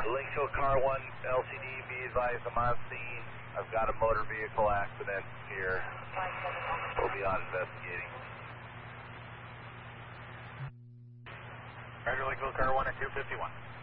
Lakeville Car 1 LCD, be advised I'm on scene. I've got a motor vehicle accident here. We'll be on investigating. Roger, Lakeville Car 1 at 251.